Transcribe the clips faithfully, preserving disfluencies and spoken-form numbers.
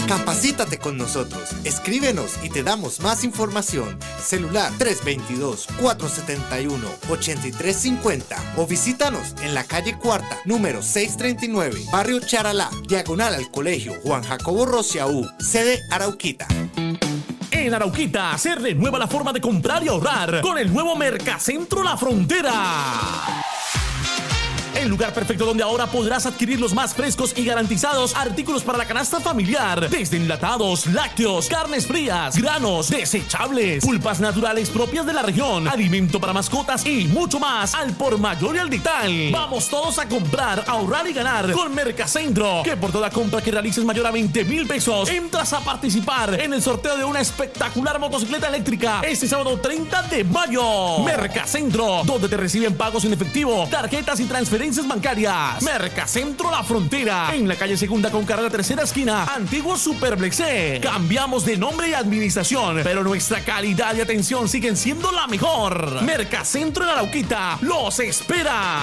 Capacítate con nosotros. Escríbenos y te damos más información. Celular tres dos dos, cuatro siete uno, ocho tres cinco cero o visítanos en la calle Cuarta, número seiscientos treinta y nueve, Barrio Charalá, diagonal al Colegio Juan Jacobo Rociaú, sede Arauquita. En Arauquita se renueva la forma de comprar y ahorrar con el nuevo Mercacentro La Frontera. El lugar perfecto donde ahora podrás adquirir los más frescos y garantizados artículos para la canasta familiar, desde enlatados, lácteos, carnes frías, granos, desechables, pulpas naturales propias de la región, alimento para mascotas y mucho más al por mayor y al detalle. Vamos todos a comprar, ahorrar y ganar con Mercacentro, que por toda compra que realices mayor a veinte mil pesos entras a participar en el sorteo de una espectacular motocicleta eléctrica este sábado treinta de mayo. Mercacentro, donde te reciben pagos en efectivo, tarjetas y transferencias bancarias. Mercacentro La Frontera, en la calle Segunda con carrera tercera esquina, antiguo Superblexé. Cambiamos de nombre y administración, pero nuestra calidad y atención siguen siendo la mejor. Mercacentro en Arauquita los espera.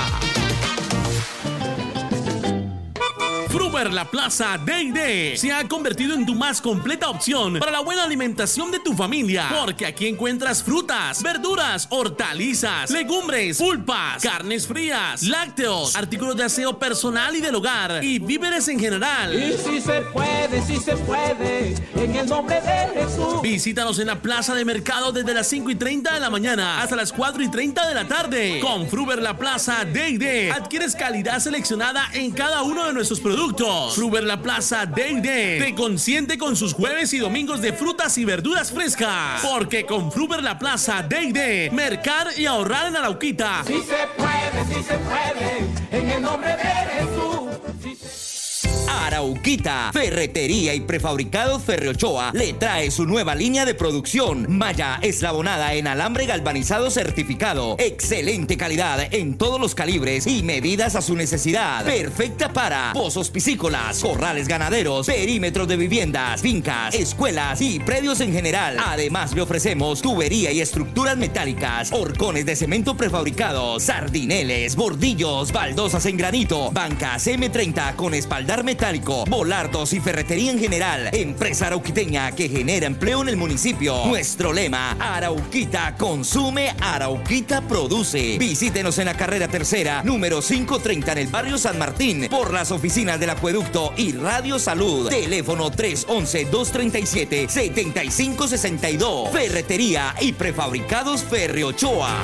Fruver La Plaza D y D se ha convertido en tu más completa opción para la buena alimentación de tu familia, porque aquí encuentras frutas, verduras, hortalizas, legumbres, pulpas, carnes frías, lácteos, artículos de aseo personal y del hogar y víveres en general. Y si se puede, si se puede, en el nombre de Jesús. Visítanos en la plaza de mercado desde las cinco y treinta de la mañana hasta las cuatro y treinta de la tarde. Con Fruver La Plaza D y D adquieres calidad seleccionada en cada uno de nuestros productos. Fruver La Plaza D y D te consiente con sus jueves y domingos de frutas y verduras frescas, porque con Fruver La Plaza D y D, mercar y ahorrar en Arauquita. Si se puede, si se puede, en el nombre de Jesús. Si se... Arauquita, ferretería y prefabricados Ferriochoa le trae su nueva línea de producción. Malla eslabonada en alambre galvanizado certificado. Excelente calidad en todos los calibres y medidas a su necesidad. Perfecta para pozos piscícolas, corrales ganaderos, perímetros de viviendas, fincas, escuelas y predios en general. Además le ofrecemos tubería y estructuras metálicas, horcones de cemento prefabricados, sardineles, bordillos, baldosas en granito, bancas eme treinta con espaldar metálico, volardos y ferretería en general. Empresa arauquiteña que genera empleo en el municipio. Nuestro lema: Arauquita consume, Arauquita produce. Visítenos en la carrera tercera, número quinientos treinta en el barrio San Martín, por las oficinas del Acueducto y Radio Salud. Teléfono tres once, dos treinta y siete, setenta y cinco sesenta y dos. Ferretería y prefabricados Ferriochoa.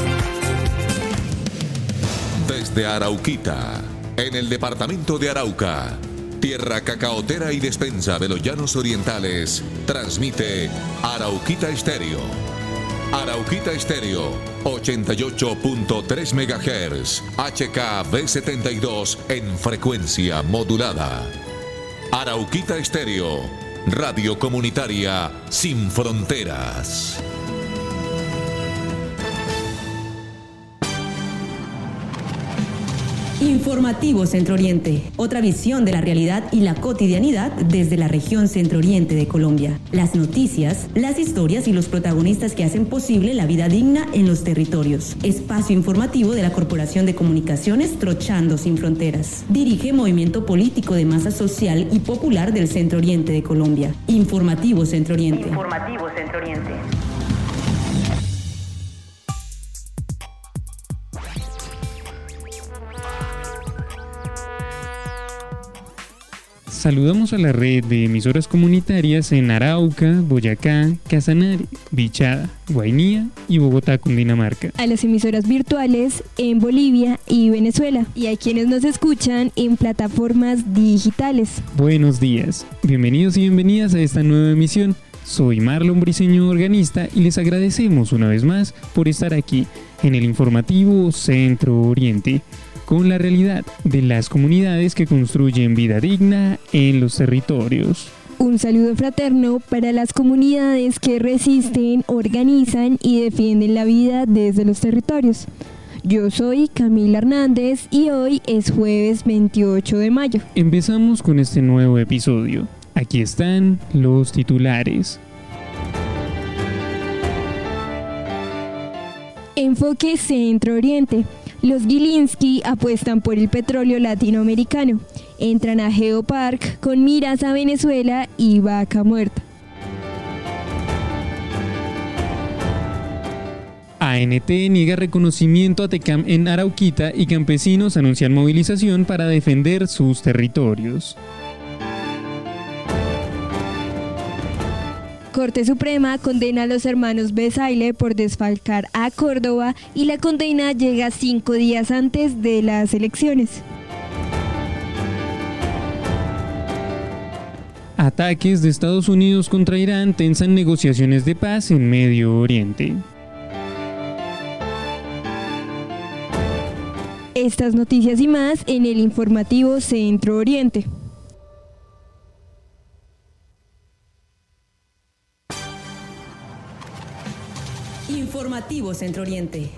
Desde Arauquita, en el departamento de Arauca, tierra cacaotera y despensa de los llanos orientales, transmite Arauquita Estéreo. Arauquita Estéreo, ochenta y ocho punto tres megahertz, H K B setenta y dos en frecuencia modulada. Arauquita Estéreo, radio comunitaria sin fronteras. Informativo Centro Oriente, otra visión de la realidad y la cotidianidad desde la región Centro Oriente de Colombia. Las noticias, las historias y los protagonistas que hacen posible la vida digna en los territorios. Espacio informativo de la Corporación de Comunicaciones Trochando Sin Fronteras. Dirige Movimiento Político de Masa Social y Popular del Centro Oriente de Colombia. Informativo Centro Oriente. Informativo Centro Oriente. Saludamos a la red de emisoras comunitarias en Arauca, Boyacá, Casanare, Bichada, Guainía y Bogotá, Cundinamarca. A las emisoras virtuales en Bolivia y Venezuela. Y a quienes nos escuchan en plataformas digitales. Buenos días, bienvenidos y bienvenidas a esta nueva emisión. Soy Marlon Briceño, organista, y les agradecemos una vez más por estar aquí en el informativo Centro Oriente, con la realidad de las comunidades que construyen vida digna en los territorios. Un saludo fraterno para las comunidades que resisten, organizan y defienden la vida desde los territorios. Yo soy Camila Hernández y hoy es jueves veintiocho de mayo. Empezamos con este nuevo episodio. Aquí están los titulares. Enfoque Centro Oriente. Los Gilinski apuestan por el petróleo latinoamericano. Entran a Geopark con miras a Venezuela y Vaca Muerta. A N T niega reconocimiento a TECAM en Arauquita y campesinos anuncian movilización para defender sus territorios. Corte Suprema condena a los hermanos Besaile por desfalcar a Córdoba y la condena llega cinco días antes de las elecciones. Ataques de Estados Unidos contra Irán tensan negociaciones de paz en Medio Oriente. Estas noticias y más en el informativo Centro Oriente. Informativo Centro Oriente.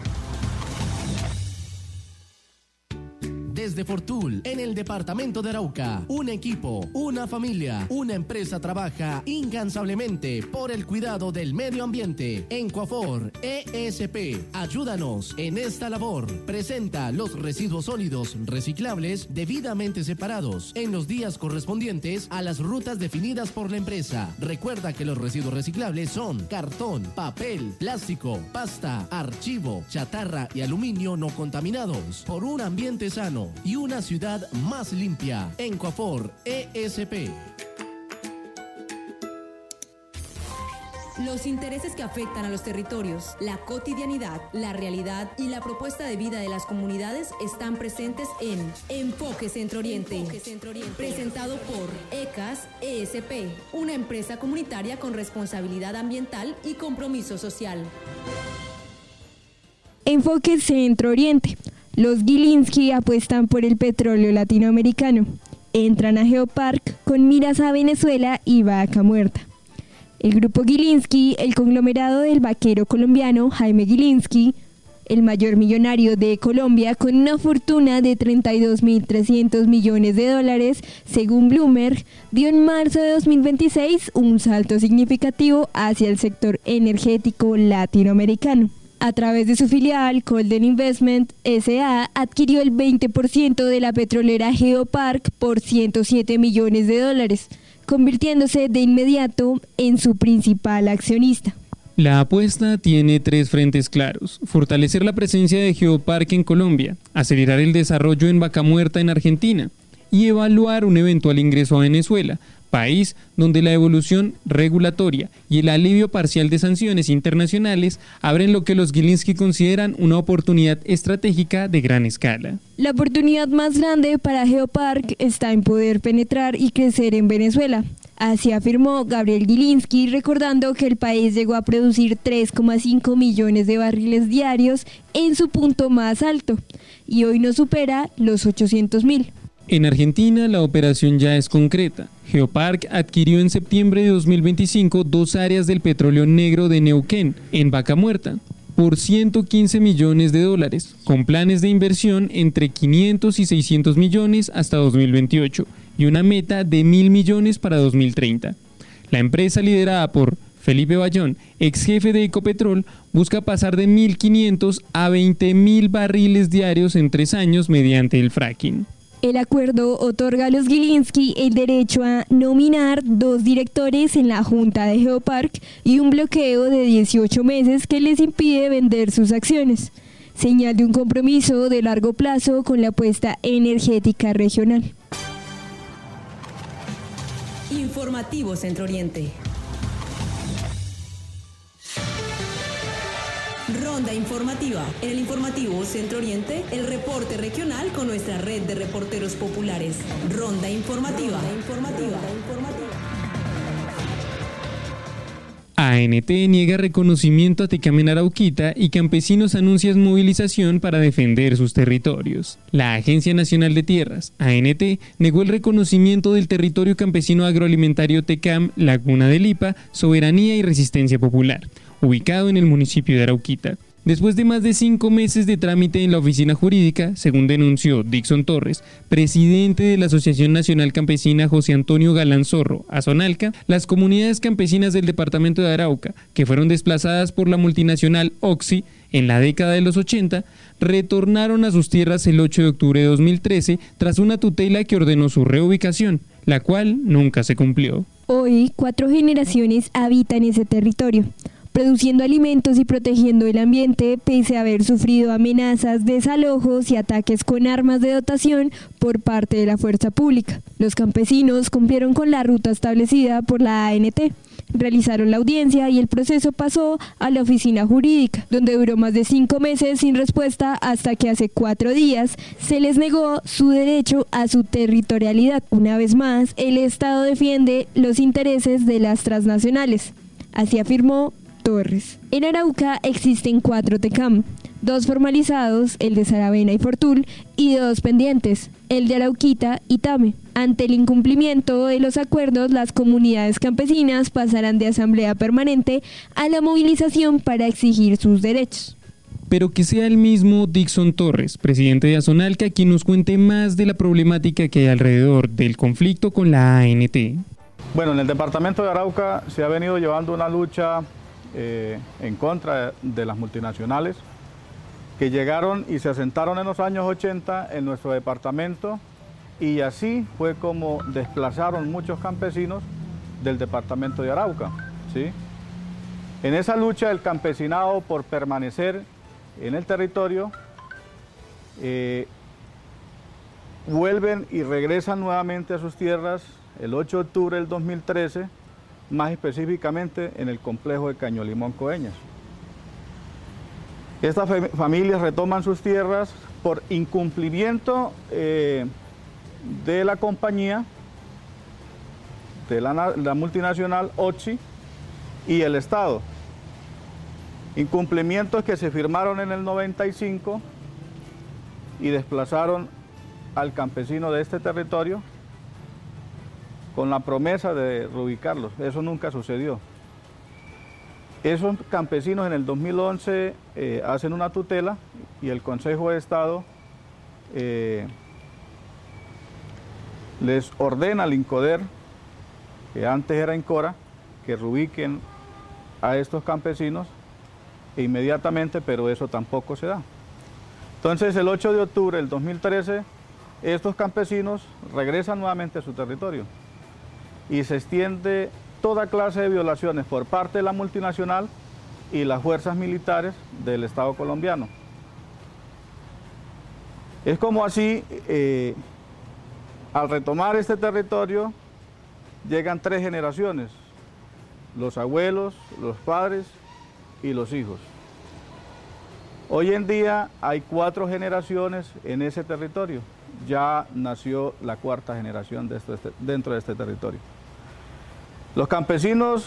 Desde Fortul, en el departamento de Arauca, un equipo, una familia, una empresa trabaja incansablemente por el cuidado del medio ambiente. En Coafor E S P, ayúdanos en esta labor. Presenta los residuos sólidos reciclables debidamente separados en los días correspondientes a las rutas definidas por la empresa. Recuerda que los residuos reciclables son cartón, papel, plástico, pasta, archivo, chatarra y aluminio no contaminados, por un ambiente sano y una ciudad más limpia. En Coafor E S P. Los intereses que afectan a los territorios, la cotidianidad, la realidad y la propuesta de vida de las comunidades están presentes en Enfoque Centro Oriente, Enfoque Centro Oriente. Presentado por ECAS E S P, una empresa comunitaria con responsabilidad ambiental y compromiso social. Enfoque Centro Oriente. Los Gilinski apuestan por el petróleo latinoamericano. Entran a Geopark con miras a Venezuela y Vaca Muerta. El grupo Gilinski, el conglomerado del vaquero colombiano Jaime Gilinski, el mayor millonario de Colombia con una fortuna de treinta y dos mil trescientos millones de dólares, según Bloomberg, dio en marzo de dos mil veintiséis un salto significativo hacia el sector energético latinoamericano. A través de su filial, Golden Investment S A adquirió el veinte por ciento de la petrolera Geopark por ciento siete millones de dólares, convirtiéndose de inmediato en su principal accionista. La apuesta tiene tres frentes claros: fortalecer la presencia de Geopark en Colombia, acelerar el desarrollo en Vaca Muerta en Argentina y evaluar un eventual ingreso a Venezuela, país donde la evolución regulatoria y el alivio parcial de sanciones internacionales abren lo que los Gilinski consideran una oportunidad estratégica de gran escala. La oportunidad más grande para Geopark está en poder penetrar y crecer en Venezuela. Así afirmó Gabriel Gilinski, recordando que el país llegó a producir tres coma cinco millones de barriles diarios en su punto más alto y hoy no supera los ochocientos mil. En Argentina la operación ya es concreta. Geopark adquirió en septiembre de dos mil veinticinco dos áreas del petróleo negro de Neuquén, en Vaca Muerta, por ciento quince millones de dólares, con planes de inversión entre quinientos y seiscientos millones hasta dos mil veintiocho y una meta de mil millones para dos mil treinta. La empresa, liderada por Felipe Bayón, ex jefe de Ecopetrol, busca pasar de mil quinientos a veinte mil barriles diarios en tres años mediante el fracking. El acuerdo otorga a los Gilinski el derecho a nominar dos directores en la junta de Geopark y un bloqueo de dieciocho meses que les impide vender sus acciones, señal de un compromiso de largo plazo con la apuesta energética regional. Informativo Centro Oriente. Ronda informativa. En el informativo Centro Oriente, el reporte regional con nuestra red de reporteros populares. Ronda informativa. Ronda informativa. A N T niega reconocimiento a TECAM en Arauquita y campesinos anuncian movilización para defender sus territorios. La Agencia Nacional de Tierras, A N T, negó el reconocimiento del territorio campesino agroalimentario TECAM Laguna de Lipa, Soberanía y Resistencia Popular, ubicado en el municipio de Arauquita. Después de más de cinco meses de trámite en la oficina jurídica, según denunció Dixon Torres, presidente de la Asociación Nacional Campesina José Antonio Galán Zorro, Azonalca, las comunidades campesinas del departamento de Arauca, que fueron desplazadas por la multinacional Oxy, En la década de los ochenta, retornaron a sus tierras el ocho de octubre de dos mil trece tras una tutela que ordenó su reubicación, la cual nunca se cumplió. Hoy, cuatro generaciones habitan ese territorio, produciendo alimentos y protegiendo el ambiente pese a haber sufrido amenazas, desalojos y ataques con armas de dotación por parte de la fuerza pública. Los campesinos cumplieron con la ruta establecida por la A N T, realizaron la audiencia y el proceso pasó a la oficina jurídica, donde duró más de cinco meses sin respuesta hasta que hace cuatro días se les negó su derecho a su territorialidad. Una vez más, el Estado defiende los intereses de las transnacionales. Así afirmó Torres. En Arauca existen cuatro TECAM, dos formalizados, el de Saravena y Fortul, y dos pendientes, el de Arauquita y Tame. Ante el incumplimiento de los acuerdos, las comunidades campesinas pasarán de asamblea permanente a la movilización para exigir sus derechos. Pero que sea el mismo Dixon Torres, presidente de Azonalca, quien nos cuente más de la problemática que hay alrededor del conflicto con la A N T. Bueno, en el departamento de Arauca se ha venido llevando una lucha eh, en contra de las multinacionales que llegaron y se asentaron en los años ochenta en nuestro departamento, y así fue como desplazaron muchos campesinos del departamento de Arauca, ¿sí? En esa lucha el campesinado por permanecer en el territorio eh, vuelven y regresan nuevamente a sus tierras el ocho de octubre del dos mil trece, más específicamente en el complejo de Cañolimón Coeñas. Estas familias retoman sus tierras por incumplimiento eh, de la compañía, de la, la multinacional Oxy y el Estado. Incumplimientos que se firmaron en el noventa y cinco y desplazaron al campesino de este territorio con la promesa de reubicarlos. Eso nunca sucedió. Esos campesinos en el dos mil once eh, hacen una tutela y el Consejo de Estado eh, les ordena al INCODER, que antes era INCORA, que reubiquen a estos campesinos e inmediatamente, pero eso tampoco se da. Entonces el ocho de octubre del dos mil trece, estos campesinos regresan nuevamente a su territorio y se extiende toda clase de violaciones por parte de la multinacional y las fuerzas militares del Estado colombiano. Es como así, eh, al retomar este territorio, llegan tres generaciones, los abuelos, los padres y los hijos. Hoy en día hay cuatro generaciones en ese territorio, ya nació la cuarta generación de esto, dentro de este territorio. Los campesinos,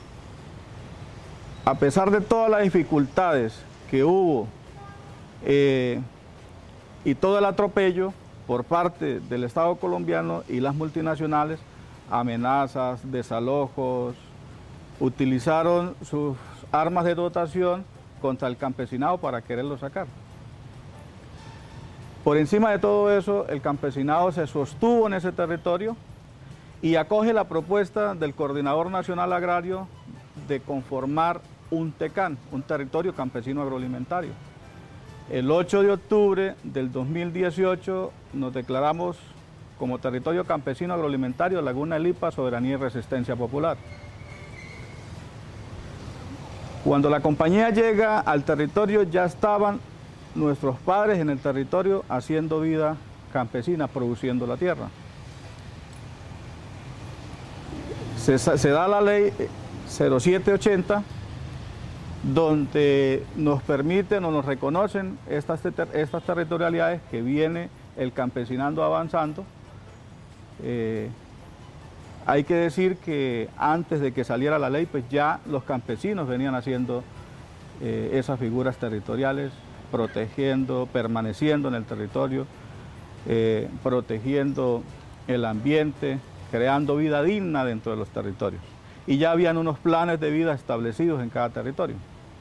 a pesar de todas las dificultades que hubo eh, y todo el atropello por parte del Estado colombiano y las multinacionales, amenazas, desalojos, utilizaron sus armas de dotación contra el campesinado para quererlo sacar. Por encima de todo eso, el campesinado se sostuvo en ese territorio y acoge la propuesta del Coordinador Nacional Agrario de conformar un TECAN, un territorio campesino agroalimentario. El ocho de octubre del dos mil dieciocho nos declaramos como territorio campesino agroalimentario Laguna de Lipa, Soberanía y Resistencia Popular. Cuando la compañía llega al territorio, ya estaban nuestros padres en el territorio haciendo vida campesina, produciendo la tierra. Se, se da la ley cero siete ochenta, donde nos permiten o nos reconocen estas, estas territorialidades que viene el campesinando avanzando. Eh, hay que decir que antes de que saliera la ley, pues ya los campesinos venían haciendo eh, esas figuras territoriales, protegiendo, permaneciendo en el territorio, eh, protegiendo el ambiente, creando vida digna dentro de los territorios. Y ya habían unos planes de vida establecidos en cada territorio.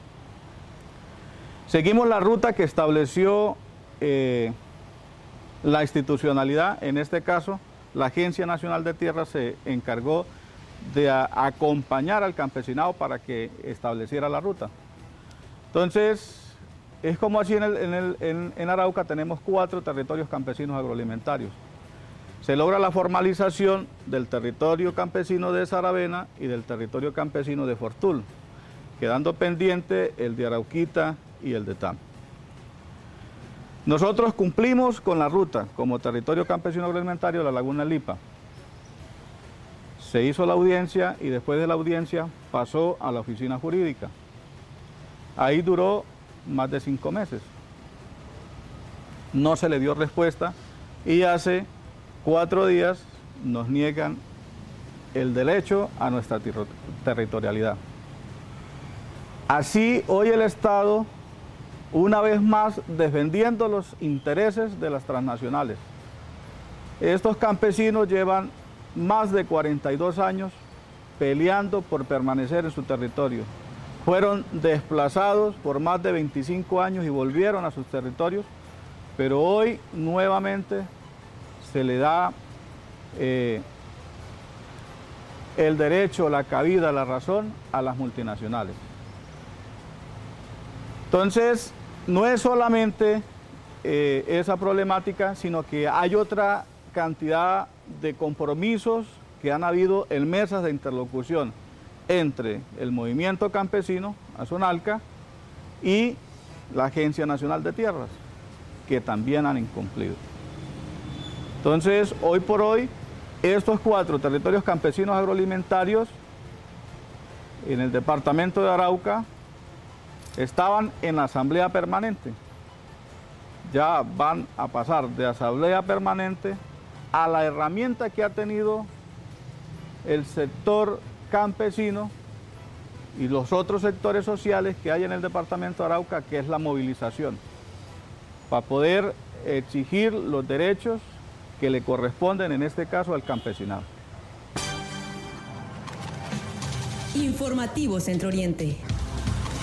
Seguimos la ruta que estableció eh, la institucionalidad. En este caso, la Agencia Nacional de Tierras se encargó de a, acompañar al campesinado para que estableciera la ruta. Entonces, Es como así en, el, en, el, en, en Arauca tenemos cuatro territorios campesinos agroalimentarios. Se logra la formalización del territorio campesino de Saravena y del territorio campesino de Fortul, quedando pendiente el de Arauquita y el de Tam. Nosotros cumplimos con la ruta como territorio campesino agroalimentario de la Laguna Lipa. Se hizo la audiencia y después de la audiencia pasó a la oficina jurídica. Ahí duró más de cinco meses. No se le dio respuesta y hace cuatro días nos niegan el derecho a nuestra territorialidad. Así, hoy el Estado, una vez más, defendiendo los intereses de las transnacionales. Estos campesinos llevan más de cuarenta y dos años peleando por permanecer en su territorio. Fueron desplazados por más de veinticinco años y volvieron a sus territorios, pero hoy nuevamente se le da eh, el derecho, la cabida, la razón a las multinacionales. Entonces, no es solamente eh, esa problemática, sino que hay otra cantidad de compromisos que han habido en mesas de interlocución entre el movimiento campesino, Azonalca, y la Agencia Nacional de Tierras, que también han incumplido. Entonces, hoy por hoy, estos cuatro territorios campesinos agroalimentarios en el departamento de Arauca estaban en la asamblea permanente. Ya van a pasar de asamblea permanente a la herramienta que ha tenido el sector campesino y los otros sectores sociales que hay en el departamento de Arauca, que es la movilización, para poder exigir los derechos que le corresponden, en este caso, al campesinado. Informativo Centro Oriente.